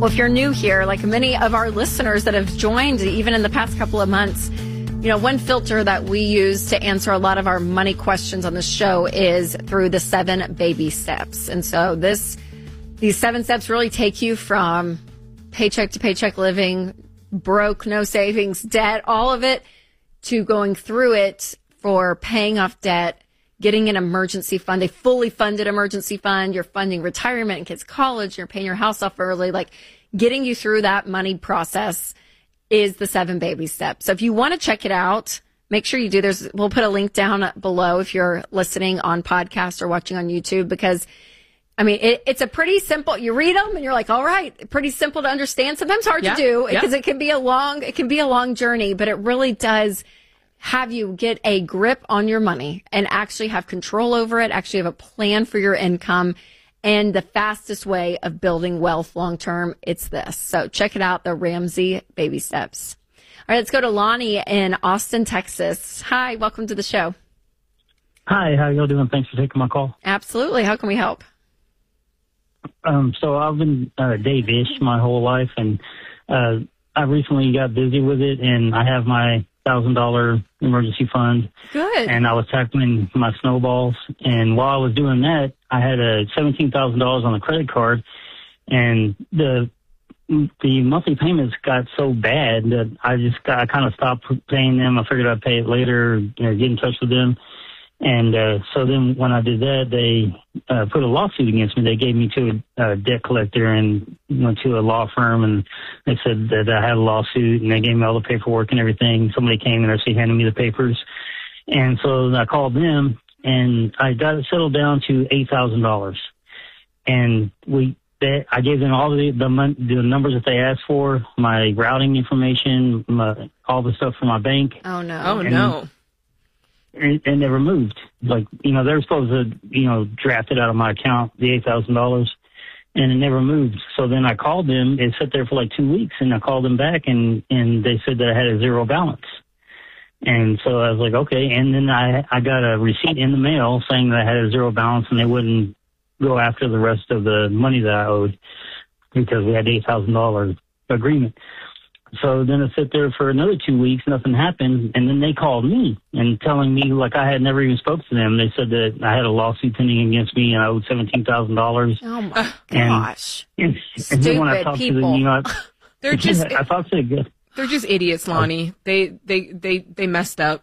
Well, if you're new here, like many of our listeners that have joined even in the past couple of months, one filter that we use to answer a lot of our money questions on the show is through the 7 baby steps. And so these 7 steps really take you from paycheck to paycheck living, broke, no savings, debt, all of it, to going through it for paying off debt, getting an emergency fund, a fully funded emergency fund. You're funding retirement and kids' college. You're paying your house off early. Like getting you through that money process is the 7 baby steps. So if you want to check it out, make sure you do. We'll put a link down below if you're listening on podcast or watching on YouTube, because it's a pretty simple, you read them and you're like, all right, pretty simple to understand. Sometimes hard to do because it can be a long journey, but it really does have you get a grip on your money and actually have control over it, actually have a plan for your income. And the fastest way of building wealth long-term, it's this. So check it out, the Ramsey Baby Steps. All right, let's go to Lonnie in Austin, Texas. Hi, welcome to the show. Hi, how y'all doing? Thanks for taking my call. Absolutely. How can we help? So I've been Dave-ish my whole life, and I recently got busy with it, and I have my $1,000 emergency fund. Good. And I was tackling my snowballs. And while I was doing that, I had $17,000 on a credit card, and the monthly payments got so bad that I kind of stopped paying them. I figured I'd pay it later, get in touch with them. And so then when I did that, they put a lawsuit against me. They gave me to a debt collector and went to a law firm, and they said that I had a lawsuit, and they gave me all the paperwork and everything. Somebody came and actually handed me the papers. And so I called them, and I got it settled down to $8,000. And I gave them all the numbers that they asked for, my routing information, all the stuff from my bank. Oh, no. Oh, no. And they removed, they were supposed to, draft it out of my account, the $8,000, and it never moved. So then I called them. It sat there for like 2 weeks, and I called them back, and they said that I had a zero balance. And so I was like, okay. And then I got a receipt in the mail saying that I had a zero balance, and they wouldn't go after the rest of the money that I owed because we had $8,000 agreement. So then I sit there for another 2 weeks, nothing happened, and then they called me and telling me like I had never even spoke to them. They said that I had a lawsuit pending against me and I owed $17,000. Oh my gosh! And then when I talked to them, they're just I talked to them. They're just idiots, Lonnie. They messed up.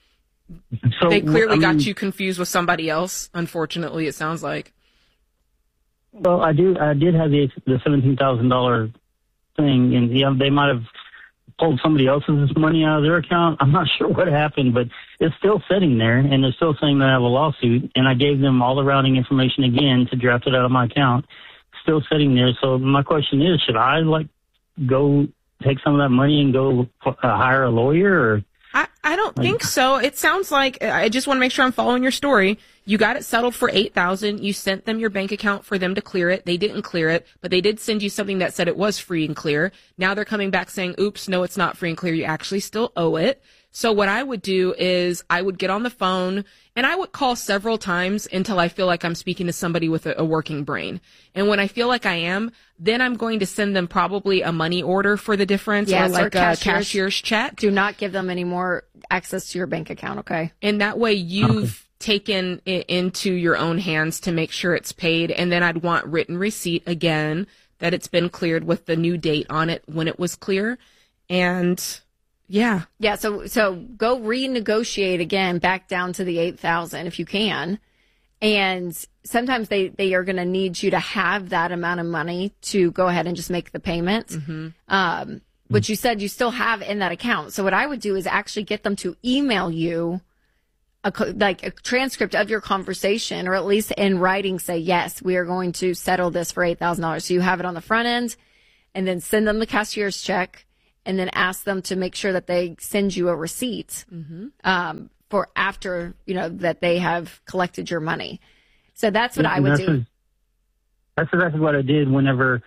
So, they clearly got you confused with somebody else. Unfortunately, it sounds like. Well, I did have the $17,000 thing, and they might have pulled somebody else's money out of their account. I'm not sure what happened, but it's still sitting there, and they're still saying that I have a lawsuit, and I gave them all the routing information again to draft it out of my account. Still sitting there. So my question is, should I go take some of that money and go hire a lawyer? Or I don't think so. It sounds like, I just want to make sure I'm following your story. You got it settled for $8,000. You sent them your bank account for them to clear it. They didn't clear it, but they did send you something that said it was free and clear. Now they're coming back saying, oops, no, it's not free and clear. You actually still owe it. So what I would do is I would get on the phone and I would call several times until I feel like I'm speaking to somebody with a working brain. And when I feel like I am, then I'm going to send them probably a money order for the difference, or like a cashier's check. Do not give them any more access to your bank account, okay? And that way you've taken it into your own hands to make sure it's paid. And then I'd want written receipt again that it's been cleared with the new date on it when it was clear. And yeah. So go renegotiate again back down to the $8,000 if you can. And sometimes they are going to need you to have that amount of money to go ahead and just make the payments. Mm-hmm. But you said you still have in that account. So what I would do is actually get them to email you a transcript of your conversation, or at least in writing, say, yes, we are going to settle this for $8,000. So you have it on the front end, and then send them the cashier's check, and then ask them to make sure that they send you a receipt for after, that they have collected your money. So that's what I would do. That's exactly what I did whenever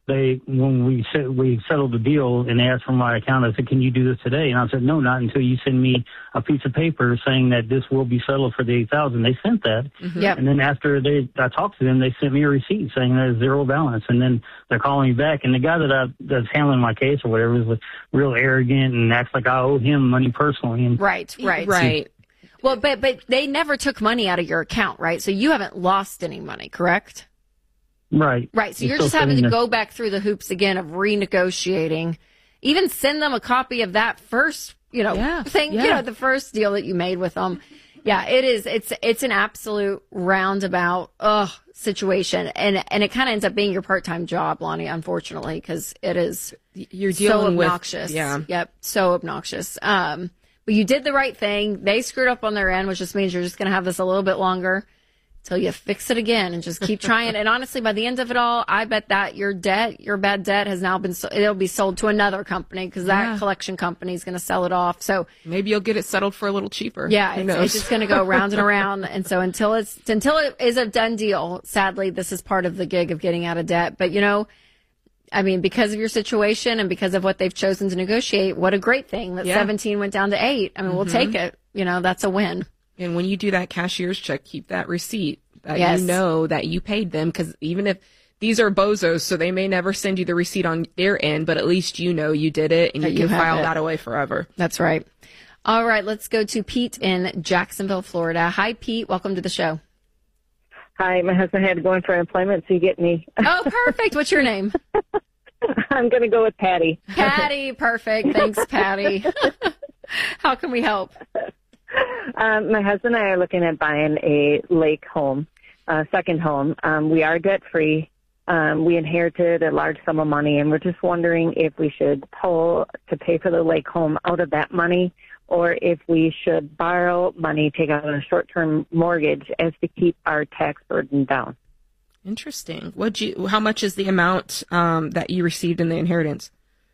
when we settled the deal and they asked for my account, I said, "Can you do this today?" And I said, "No, not until you send me a piece of paper saying that this will be settled for the $8,000." They sent that, Yep. and then after I talked to them, they sent me a receipt saying there's zero balance. And then they're calling me back, and the guy that's handling my case or whatever was real arrogant and acts like I owe him money personally. And Right. Well, but they never took money out of your account, right? So you haven't lost any money, correct? Right. So you're just having to go back through the hoops again of renegotiating. Even send them a copy of that first, thing, the first deal that you made with them. Yeah, it is. It's an absolute roundabout situation, and it kind of ends up being your part-time job, Lonnie. Unfortunately, because it is you're dealing so obnoxious. Yep, so obnoxious. But you did the right thing. They screwed up on their end, which just means you're just going to have this a little bit longer till you fix it again and just keep trying. And honestly, by the end of it all, I bet that your bad debt has now it'll be sold to another company because that collection company is going to sell it off. So maybe you'll get it settled for a little cheaper. Yeah, it's just going to go round and around. And so until it is a done deal, sadly, this is part of the gig of getting out of debt. But I mean, because of your situation and because of what they've chosen to negotiate, what a great thing that 17 went down to 8. I mean, we'll take it. That's a win. And when you do that cashier's check, keep that receipt that you know that you paid them, because even if these are bozos, so they may never send you the receipt on their end, but at least you know you did it and you can file that away forever. That's right. All right, let's go to Pete in Jacksonville, Florida. Hi, Pete. Welcome to the show. Hi, my husband had to go in for employment, so you get me. Oh, perfect. What's your name? I'm going to go with Patty. Patty, perfect. Thanks, Patty. How can we help? My husband and I are looking at buying a lake home, second home. We are debt-free. We inherited a large sum of money, and we're just wondering if we should pull to pay for the lake home out of that money, or if we should borrow money, take out a short-term mortgage as to keep our tax burden down. Interesting. How much is the amount that you received in the inheritance?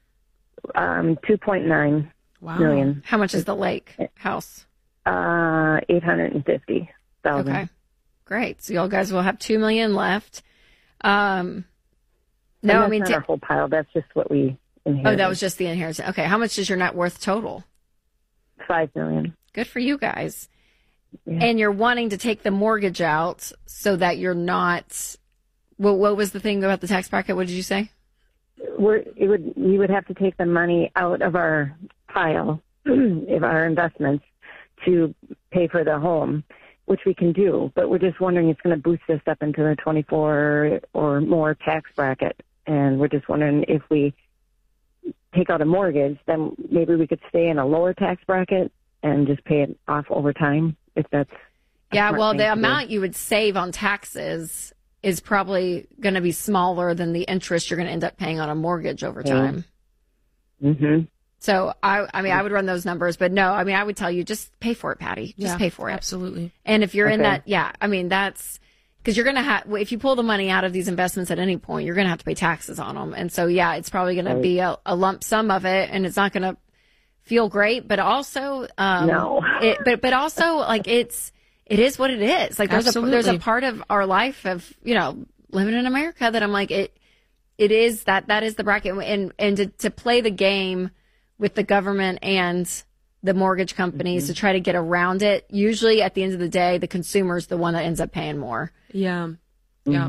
$2.9 million. How much is the lake house? $850,000. Okay, great. So y'all guys will have $2 million left. No, I mean, not our whole pile. That's just what we inherited. Oh, that was just the inheritance. Okay, how much is your net worth total? $5 million. Good for you guys. Yeah. And you're wanting to take the mortgage out so that you're not. What was the thing about the tax bracket? What did you say? We would have to take the money out of our pile of our investments to pay for the home, which we can do, but we're just wondering it's going to boost us up into the 24 or more tax bracket. And we're just wondering if we take out a mortgage, then maybe we could stay in a lower tax bracket and just pay it off over time, if that's the amount you would save on taxes is probably going to be smaller than the interest you're going to end up paying on a mortgage over time. Mm-hmm. So, I would run those numbers, but no, I would tell you, just pay for it, Patty. Just pay for it. Absolutely. And if you're in that, that's, because you're going to have, if you pull the money out of these investments at any point, you're going to have to pay taxes on them. And so, it's probably going to be a lump sum of it, and it's not going to feel great, but also, but also, like, it is what it is. Like, there's a part of our life of, living in America that I'm like, it is that is the bracket. And to play the game with the government and the mortgage companies to try to get around it. Usually at the end of the day, the consumer is the one that ends up paying more. Yeah. Well,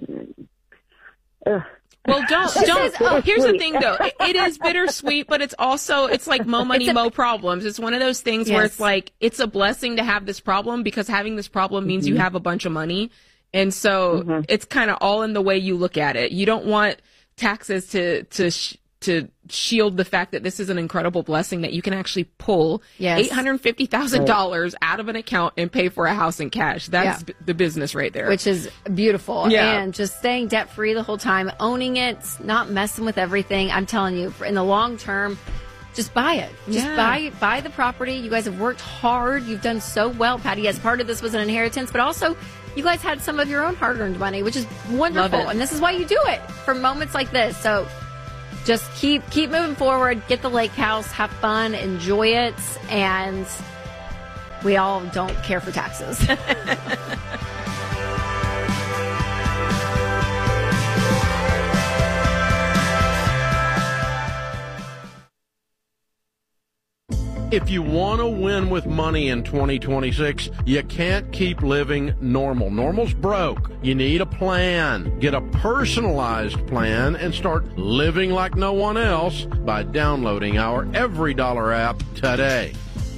here's the thing though. It is bittersweet, but it's like mo money, mo problems. It's one of those things where it's like, it's a blessing to have this problem because having this problem means you have a bunch of money. And so it's kind of all in the way you look at it. You don't want taxes to shield the fact that this is an incredible blessing that you can actually pull $850,000 out of an account and pay for a house in cash. That's the business right there. Which is beautiful. Yeah. And just staying debt free the whole time, owning it, not messing with everything. I'm telling you, in the long term, just buy it. Just buy the property. You guys have worked hard. You've done so well, Patty. Yes, part of this was an inheritance, but also you guys had some of your own hard-earned money, which is wonderful. And this is why you do it, for moments like this. So just keep moving forward, get the lake house, have fun, enjoy it, and we all don't care for taxes. If you want to win with money in 2026, you can't keep living normal. Normal's broke. You need a plan. Get a personalized plan and start living like no one else by downloading our Every Dollar app today.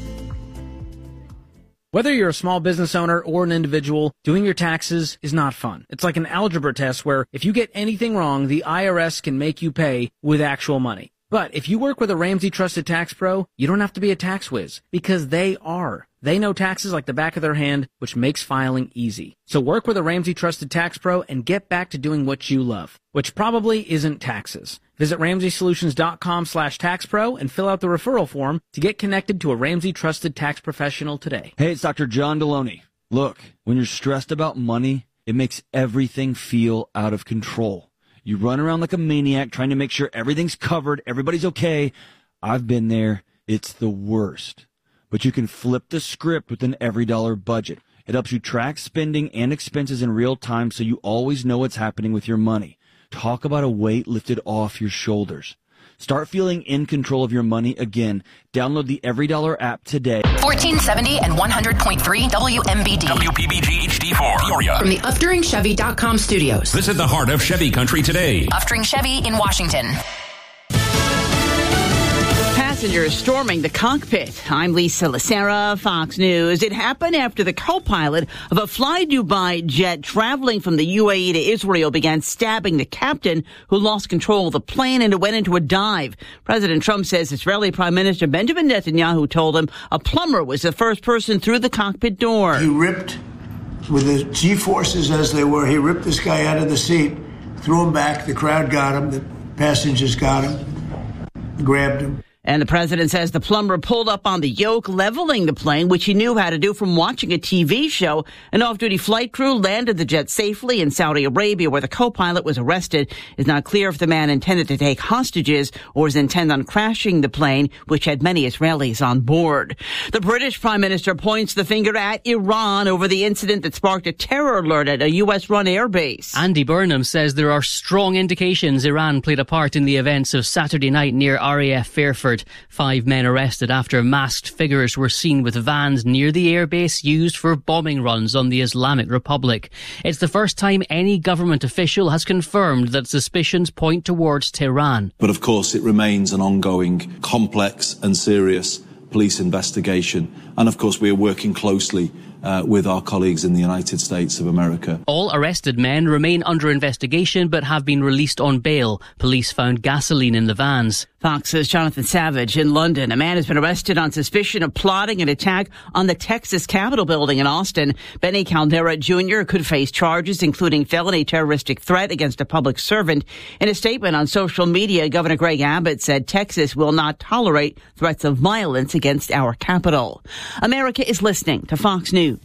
Whether you're a small business owner or an individual, doing your taxes is not fun. It's like an algebra test where if you get anything wrong, the IRS can make you pay with actual money. But if you work with a Ramsey Trusted Tax Pro, you don't have to be a tax whiz, because they are. They know taxes like the back of their hand, which makes filing easy. So work with a Ramsey Trusted Tax Pro and get back to doing what you love, which probably isn't taxes. Visit RamseySolutions.com/taxpro and fill out the referral form to get connected to a Ramsey Trusted Tax Professional today. Hey, it's Dr. John Deloney. Look, when you're stressed about money, it makes everything feel out of control. You run around like a maniac trying to make sure everything's covered, everybody's okay. I've been there. It's the worst. But you can flip the script with an Every Dollar budget. It helps you track spending and expenses in real time so you always know what's happening with your money. Talk about a weight lifted off your shoulders. Start feeling in control of your money again. Download the Every Dollar app today. 1470 and 100.3 WMBD. WPBG HD4. Peoria. From the UpDuringChevy.com studios. Visit the heart of Chevy country today. Upduring Chevy in Washington. Passengers storming the cockpit. I'm Lisa Lacera, Fox News. It happened after the co-pilot of a Fly Dubai jet traveling from the UAE to Israel began stabbing the captain, who lost control of the plane and it went into a dive. President Trump says Israeli Prime Minister Benjamin Netanyahu told him a plumber was the first person through the cockpit door. He ripped, with the G-forces as they were, he ripped this guy out of the seat, threw him back. The crowd got him. The passengers got him, grabbed him. And the president says the plumber pulled up on the yoke, leveling the plane, which he knew how to do from watching a TV show. An off-duty flight crew landed the jet safely in Saudi Arabia, where the co-pilot was arrested. It's not clear if the man intended to take hostages or was intent on crashing the plane, which had many Israelis on board. The British Prime Minister points the finger at Iran over the incident that sparked a terror alert at a U.S.-run airbase. Andy Burnham says there are strong indications Iran played a part in the events of Saturday night near RAF Fairford. 5 men arrested after masked figures were seen with vans near the airbase used for bombing runs on the Islamic Republic. It's the first time any government official has confirmed that suspicions point towards Tehran. But of course it remains an ongoing, complex and serious police investigation. And of course we are working closely with our colleagues in the United States of America. All arrested men remain under investigation but have been released on bail. Police found gasoline in the vans. Fox's Jonathan Savage in London. A man has been arrested on suspicion of plotting an attack on the Texas Capitol building in Austin. Benny Caldera Jr. could face charges including felony terroristic threat against a public servant. In a statement on social media, Governor Greg Abbott said Texas will not tolerate threats of violence against our capital. America is listening to Fox News.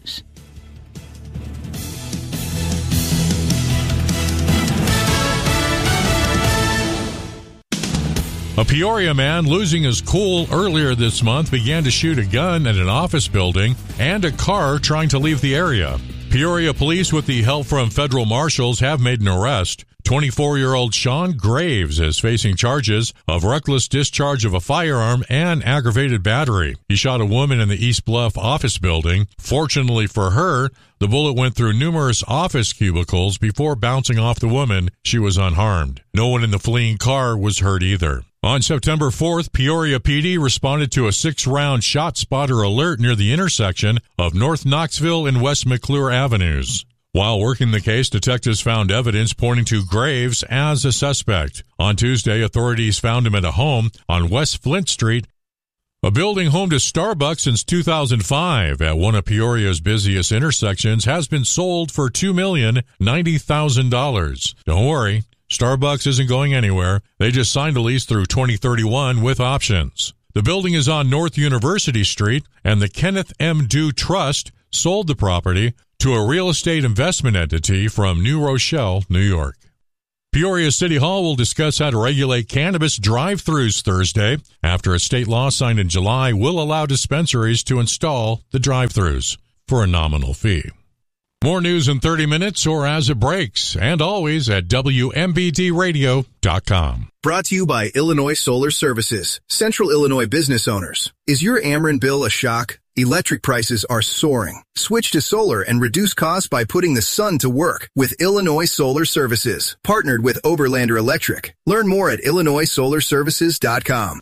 A Peoria man losing his cool earlier this month began to shoot a gun at an office building and a car trying to leave the area. Peoria police, with the help from federal marshals, have made an arrest. 24-year-old Sean Graves is facing charges of reckless discharge of a firearm and aggravated battery. He shot a woman in the East Bluff office building. Fortunately for her, the bullet went through numerous office cubicles before bouncing off the woman. She was unharmed. No one in the fleeing car was hurt either. On September 4th, Peoria PD responded to a 6-round shot spotter alert near the intersection of North Knoxville and West McClure Avenues. While working the case, detectives found evidence pointing to Graves as a suspect. On Tuesday, authorities found him at a home on West Flint Street, a building home to Starbucks since 2005 at one of Peoria's busiest intersections has been sold for $2,090,000. Don't worry, Starbucks isn't going anywhere. They just signed a lease through 2031 with options. The building is on North University Street, and the Kenneth M. Dew Trust sold the property to a real estate investment entity from New Rochelle, New York. Peoria City Hall will discuss how to regulate cannabis drive-thrus Thursday after a state law signed in July will allow dispensaries to install the drive-thrus for a nominal fee. More news in 30 minutes or as it breaks, and always at WMBDradio.com. Brought to you by Illinois Solar Services, Central Illinois business owners. Is your Ameren bill a shock? Electric prices are soaring. Switch to solar and reduce costs by putting the sun to work with Illinois Solar Services, partnered with Oberlander Electric. Learn more at IllinoisSolarServices.com.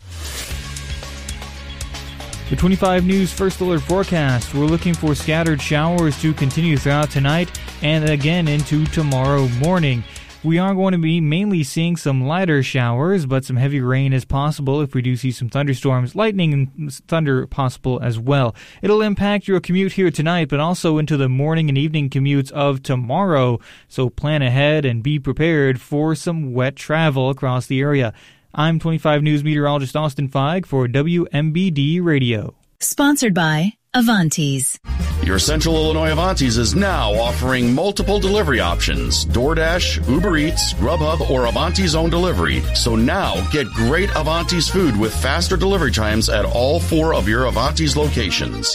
The 25 News First Alert forecast. We're looking for scattered showers to continue throughout tonight and again into tomorrow morning. We are going to be mainly seeing some lighter showers, but some heavy rain is possible if we do see some thunderstorms, lightning and thunder possible as well. It'll impact your commute here tonight, but also into the morning and evening commutes of tomorrow. So plan ahead and be prepared for some wet travel across the area. I'm 25 News meteorologist Austin Feig for WMBD Radio. Sponsored by Avantis. Your Central Illinois Avantis is now offering multiple delivery options: DoorDash, Uber Eats, Grubhub, or Avantis Own Delivery. So now get great Avantis food with faster delivery times at all 4 of your Avantis locations.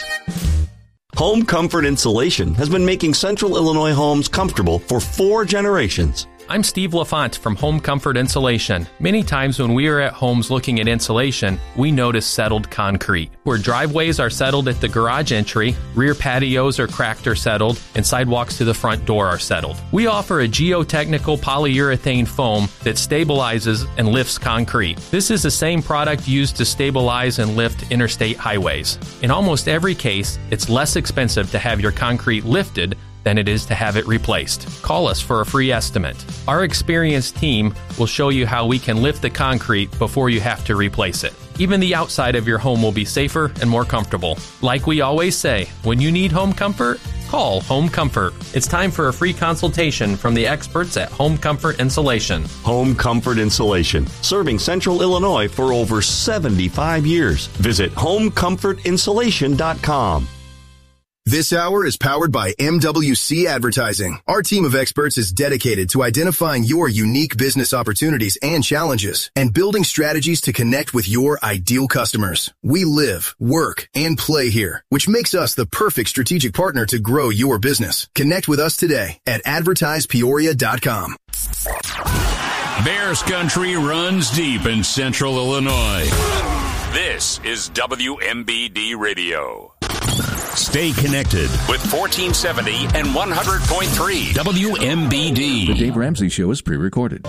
Home Comfort Insulation has been making Central Illinois homes comfortable for 4 generations. I'm Steve LaFont from Home Comfort Insulation. Many times when we are at homes looking at insulation, we notice settled concrete. Where driveways are settled at the garage entry, rear patios are cracked or settled, and sidewalks to the front door are settled. We offer a geotechnical polyurethane foam that stabilizes and lifts concrete. This is the same product used to stabilize and lift interstate highways. In almost every case, it's less expensive to have your concrete lifted than it is to have it replaced. Call us for a free estimate. Our experienced team will show you how we can lift the concrete before you have to replace it. Even the outside of your home will be safer and more comfortable. Like we always say, when you need home comfort, call Home Comfort. It's time for a free consultation from the experts at Home Comfort Insulation. Home Comfort Insulation, serving Central Illinois for over 75 years. Visit homecomfortinsulation.com. This hour is powered by MWC Advertising. Our team of experts is dedicated to identifying your unique business opportunities and challenges and building strategies to connect with your ideal customers. We live, work, and play here, which makes us the perfect strategic partner to grow your business. Connect with us today at advertisepeoria.com. Bears country runs deep in Central Illinois. This is WMBD Radio. Stay connected with 1470 and 100.3 WMBD. The Dave Ramsey Show is pre-recorded.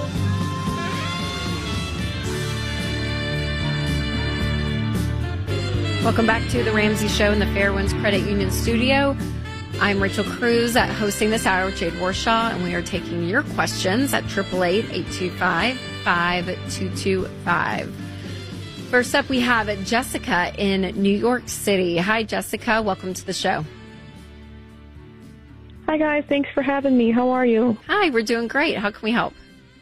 Welcome back to the Ramsey Show in the Fairwinds Credit Union studio. I'm Rachel Cruz hosting this hour with Jade Warshaw, and we are taking your questions at 888-825-5225. First up, we have Jessica in New York City. Hi, Jessica. Welcome to the show. Hi, guys. Thanks for having me. How are you? Hi, we're doing great. How can we help?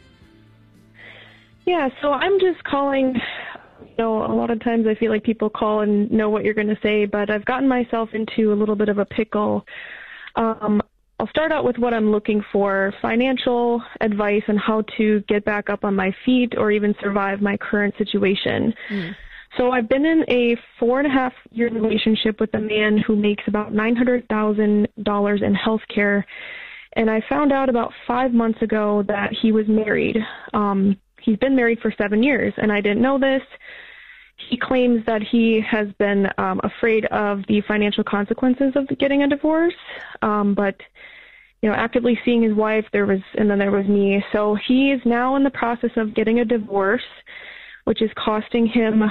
Yeah, so I'm just calling. You know, a lot of times I feel like people call and know what you're going to say, but I've gotten myself into a little bit of a pickle. I'll start out with what I'm looking for: financial advice on how to get back up on my feet or even survive my current situation. So I've been in a 4.5-year relationship with a man who makes about $900,000 in health care, and I found out about 5 months ago that he was married. He's been married for 7 years, and I didn't know this. He claims that he has been afraid of the financial consequences of getting a divorce, but you know, actively seeing his wife, and then there was me. So he is now in the process of getting a divorce, which is costing him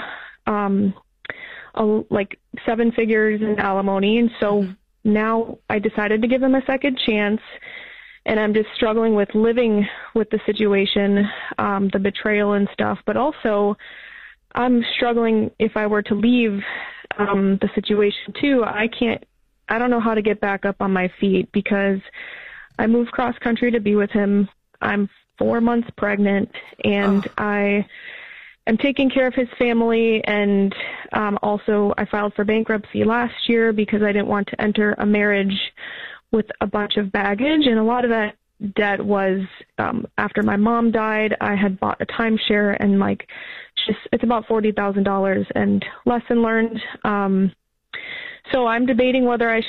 like 7 figures in alimony. And so now I decided to give him a second chance, and I'm just struggling with living with the situation, the betrayal and stuff, but also I'm struggling if I were to leave the situation too. I don't know how to get back up on my feet because I moved cross country to be with him. I'm 4 months pregnant, and I am taking care of his family. And also I filed for bankruptcy last year because I didn't want to enter a marriage with a bunch of baggage. And a lot of that debt was after my mom died, I had bought a timeshare, and it's about $40,000, and lesson learned. So I'm debating whether I